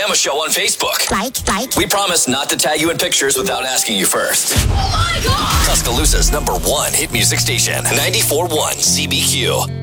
Panorama Show on Facebook. Like. We promise not to tag you in pictures without asking you first. Oh my God! Tuscaloosa's #1 hit music station, 94.1 CBQ.